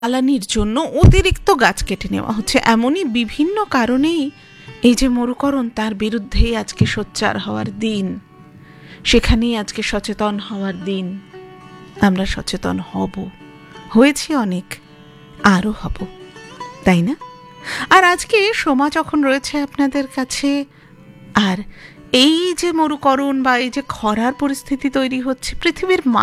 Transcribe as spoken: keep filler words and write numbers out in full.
জ্বালানির জন্য অতিরিক্ত গাছ কেটে নেওয়া হচ্ছে। এমনই বিভিন্ন কারণেই এই যে মরুকরণ, তার বিরুদ্ধেই আজকে সোচ্চার হওয়ার দিন, সেখানেই আজকে সচেতন হওয়ার দিন। আমরা সচেতন হব, হয়েছি অনেক, আরও হব, তাই না? আর আজকে সময় যখন রয়েছে আপনাদের কাছে, আর এই যে মরুকরণ বা এই যে খরার পরিস্থিতি তৈরি হচ্ছে, পৃথিবীর